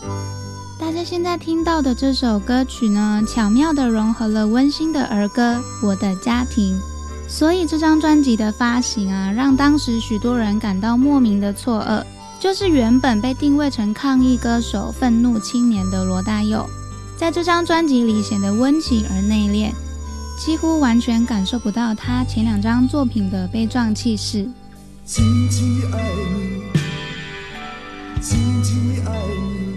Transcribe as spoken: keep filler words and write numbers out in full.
大家现在听到的这首歌曲呢，巧妙地融合了温馨的儿歌《我的家庭》，所以这张专辑的发行啊，让当时许多人感到莫名的错愕，就是原本被定位成抗议歌手、愤怒青年的罗大佑，在这张专辑里显得温情而内敛，几乎完全感受不到他前两张作品的悲壮气势。 紧紧爱你，紧紧爱你，